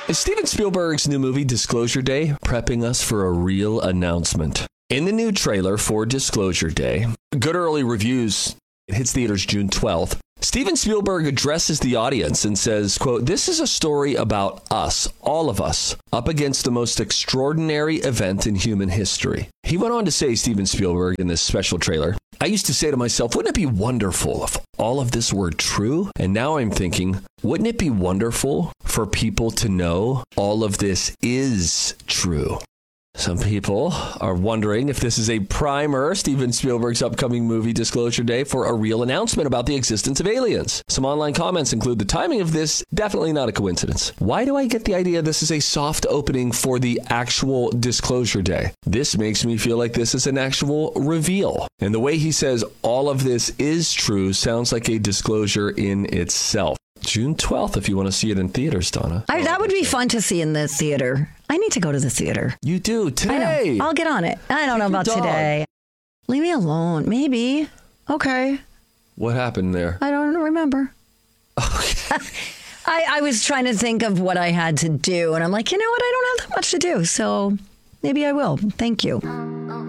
Is Steven Spielberg's new movie Disclosure Day prepping us for a real announcement? In the new trailer for Disclosure Day, good early reviews, it hits theaters June 12th. Steven Spielberg addresses the audience and says, quote, "This is a story about us, all of us, up against the most extraordinary event in human history." He went on to say, Steven Spielberg, in this special trailer, "I used to say to myself, wouldn't it be wonderful if all of this were true? And now I'm thinking, wouldn't it be wonderful for people to know all of this is true?" Some people are wondering if this is a primer, Steven Spielberg's upcoming movie Disclosure Day, for a real announcement about the existence of aliens. Some online comments include the timing of this definitely not a coincidence. Why do I get the idea this is a soft opening for the actual Disclosure Day? This makes me feel like this is an actual reveal. And the way he says all of this is true sounds like a disclosure in itself. June 12th, if you want to see it in theaters, Donna. That would be fun to see in the theater. I need to go to the theater. You do, today. I know. I'll get on it. I don't know about today. Leave me alone. Maybe. Okay. What happened there? I don't remember. Okay. I was trying to think of what I had to do, and I'm like, you know what? I don't have that much to do, so maybe I will. Thank you.